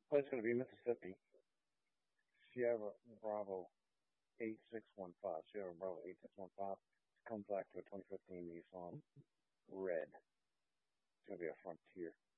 Well, it's going to be Mississippi. Sierra Bravo 8615. Sierra Bravo 8615. Comes back to a 2015 Nissan Red. It's going to be a Frontier.